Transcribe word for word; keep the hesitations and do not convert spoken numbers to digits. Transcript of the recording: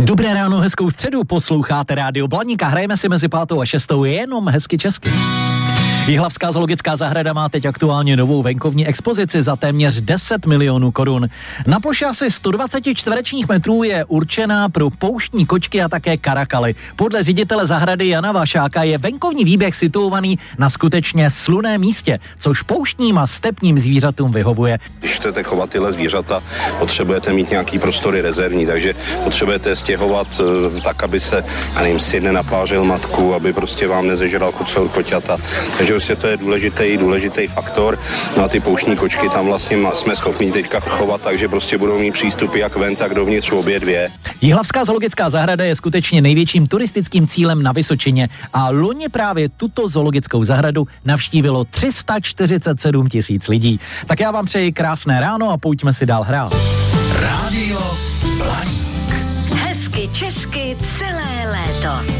Dobré ráno, hezkou středu, posloucháte Rádio Blaník a hrajeme si mezi pátou a šestou jenom hezky česky. Jihlavská zoologická zahrada má teď aktuálně novou venkovní expozici za téměř deset milionů korun. Na ploše asi sto dvacet čtverečních metrů je určená pro pouštní kočky a také karakaly. Podle ředitele zahrady Jana Vašáka je venkovní výběh situovaný na skutečně slunném místě, což pouštním a stepním zvířatům vyhovuje. Když chcete chovat tyhle zvířata, potřebujete mít nějaký prostory rezervní, takže potřebujete stěhovat tak, aby se, já nevím, syn nenapářil matku, aby prostě vám nezežral kocour koťata. Takže prostě to je důležitý, důležitý faktor. No a ty pouštní kočky tam vlastně jsme schopni teďka chovat, takže prostě budou mít přístupy jak ven, tak dovnitř obě dvě. Jihlavská zoologická zahrada je skutečně největším turistickým cílem na Vysočině a loni právě tuto zoologickou zahradu navštívilo tři sta čtyřicet sedm tisíc lidí. Tak já vám přeji krásné ráno a pojďme si dál hrát. Rádio Blaník. Hezky česky celé léto.